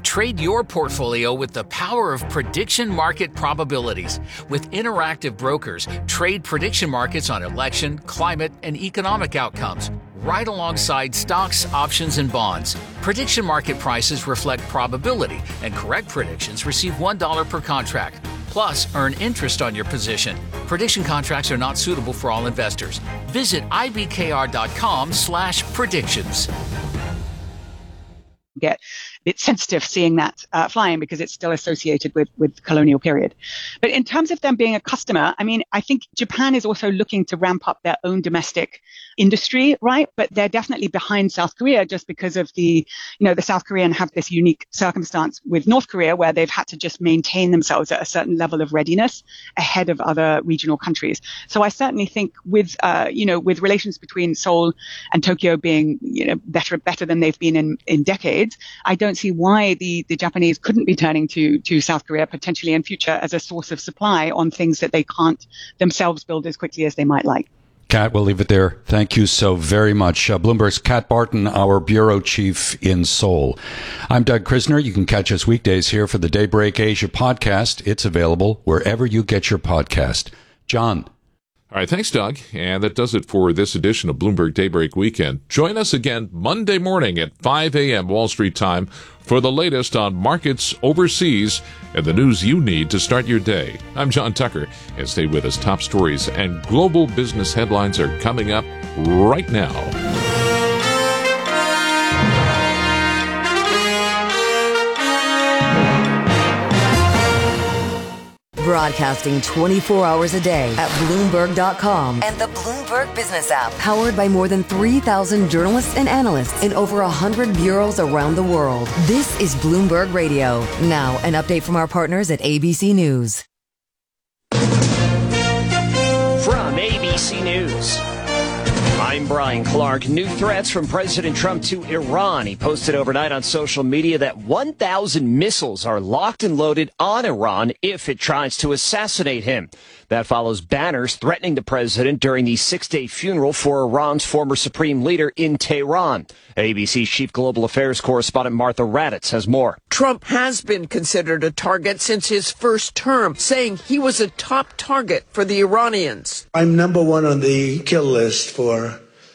Trade your portfolio with the power of prediction market probabilities. With interactive brokers, trade prediction markets on election, climate, and economic outcomes, right alongside stocks, options, and bonds. Prediction market prices reflect probability, and correct predictions receive $1 per contract. Plus, earn interest on your position. Prediction contracts are not suitable for all investors. Visit ibkr.com/predictions. Get a bit sensitive seeing that flying because it's still associated with the colonial period. But in terms of them being a customer, I mean, I think Japan is also looking to ramp up their own domestic industry, right? But they're definitely behind South Korea just because of the South Korean have this unique circumstance with North Korea where they've had to just maintain themselves at a certain level of readiness ahead of other regional countries. So I certainly think with relations between Seoul and Tokyo being, better than they've been in decades, I don't see why the Japanese couldn't be turning to South Korea potentially in future as a source of supply on things that they can't themselves build as quickly as they might like. Kat, we'll leave it there. Thank you so very much. Bloomberg's Kat Barton, our bureau chief in Seoul. I'm Doug Krisner. You can catch us weekdays here for the Daybreak Asia podcast. It's available wherever you get your podcast. John. All right, thanks, Doug. And that does it for this edition of Bloomberg Daybreak Weekend. Join us again Monday morning at 5 a.m. Wall Street time for the latest on markets overseas and the news you need to start your day. I'm John Tucker, and stay with us. Top stories and global business headlines are coming up right now. Broadcasting 24 hours a day at Bloomberg.com and the Bloomberg Business app. Powered by more than 3,000 journalists and analysts in over 100 bureaus around the world. This is Bloomberg Radio. Now, an update from our partners at ABC News. From ABC News, I'm Brian Clark. New threats from President Trump to Iran. He posted overnight on social media that 1,000 missiles are locked and loaded on Iran if it tries to assassinate him. That follows banners threatening the president during the 6-day funeral for Iran's former supreme leader in Tehran. ABC's chief global affairs correspondent Martha Raddatz has more. Trump has been considered a target since his first term, saying he was a top target for the Iranians. I'm number one on the kill list for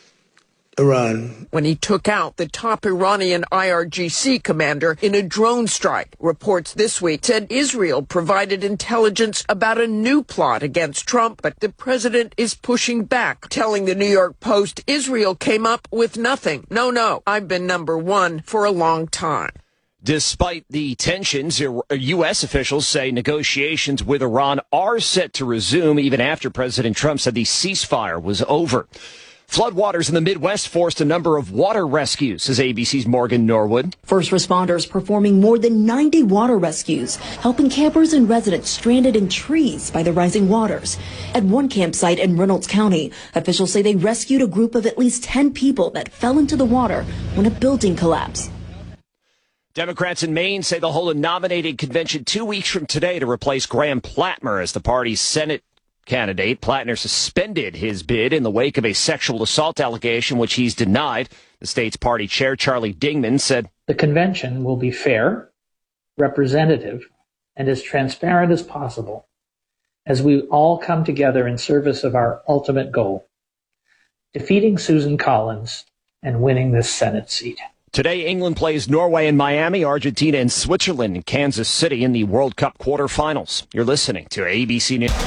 Iran. When he took out the top Iranian IRGC commander in a drone strike. Reports this week said Israel provided intelligence about a new plot against Trump, but the president is pushing back, telling the New York Post Israel came up with nothing. No, I've been number one for a long time. Despite the tensions, U.S. officials say negotiations with Iran are set to resume even after President Trump said the ceasefire was over. Floodwaters in the Midwest forced a number of water rescues, says ABC's Morgan Norwood. First responders performing more than 90 water rescues, helping campers and residents stranded in trees by the rising waters. At one campsite in Reynolds County, officials say they rescued a group of at least 10 people that fell into the water when a building collapsed. Democrats in Maine say they'll hold a nominating convention 2 weeks from today to replace Graham Plattner as the party's Senate candidate. Plattner suspended his bid in the wake of a sexual assault allegation, which he's denied. The state's party chair, Charlie Dingman, said, "The convention will be fair, representative, and as transparent as possible as we all come together in service of our ultimate goal, defeating Susan Collins and winning this Senate seat." Today, England plays Norway in Miami, Argentina and Switzerland in Kansas City in the World Cup quarterfinals. You're listening to ABC News.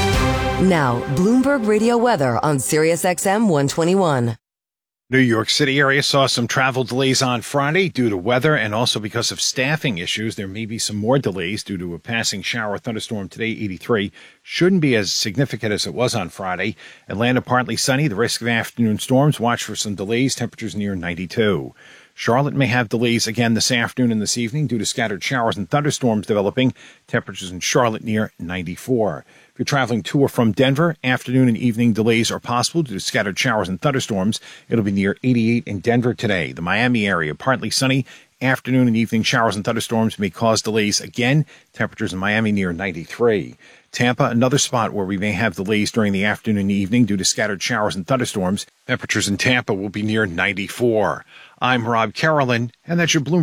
Now, Bloomberg Radio weather on Sirius XM 121. New York City area saw some travel delays on Friday due to weather and also because of staffing issues. There may be some more delays due to a passing shower thunderstorm today, 83. Shouldn't be as significant as it was on Friday. Atlanta partly sunny. The risk of afternoon storms. Watch for some delays. Temperatures near 92. Charlotte may have delays again this afternoon and this evening due to scattered showers and thunderstorms developing. Temperatures in Charlotte near 94. If you're traveling to or from Denver, afternoon and evening delays are possible due to scattered showers and thunderstorms. It'll be near 88 in Denver today. The Miami area, partly sunny. Afternoon and evening showers and thunderstorms may cause delays again. Temperatures in Miami near 93. Tampa, another spot where we may have delays during the afternoon and evening due to scattered showers and thunderstorms. Temperatures in Tampa will be near 94. I'm Rob Carolyn, and that's your Bloomberg.